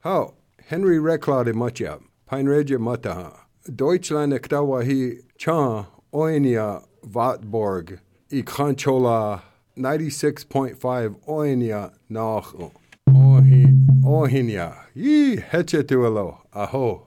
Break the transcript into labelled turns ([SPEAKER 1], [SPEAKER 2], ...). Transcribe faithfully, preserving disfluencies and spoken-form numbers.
[SPEAKER 1] Hau, Henry Reclade Matja, Peinregia Mataha, Deutschland Ektawahi Cha, Oenia Vatborg, Ikhanchola, ninety-six point five Oenia Nach, Ohi, Ohinia, Yi Hechetuelo, Aho.